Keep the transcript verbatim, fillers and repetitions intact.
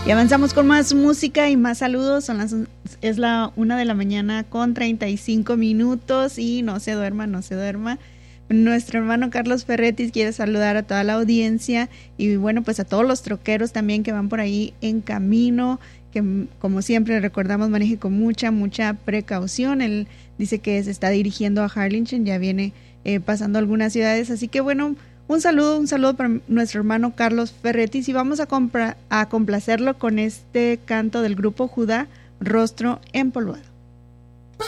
Y avanzamos con más música y más saludos. Son las, es la una de la mañana con treinta y cinco minutos y no se duerma, no se duerma. Nuestro hermano Carlos Ferretti quiere saludar a toda la audiencia y bueno, pues a todos los troqueros también que van por ahí en camino, que como siempre recordamos maneje con mucha, mucha precaución. Él dice que se está dirigiendo a Harlingen, ya viene eh, pasando algunas ciudades, así que bueno, un saludo, un saludo para nuestro hermano Carlos Ferretti y vamos a, compra, a complacerlo con este canto del grupo Judá, Rostro Empolvado.